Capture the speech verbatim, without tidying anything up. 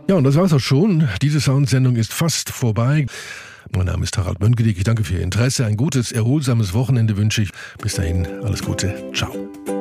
Ja, und das war's auch schon. Diese Soundsendung ist fast vorbei. Mein Name ist Harald Mönkedijk. Ich danke für Ihr Interesse. Ein gutes, erholsames Wochenende wünsche ich. Bis dahin, alles Gute. Ciao.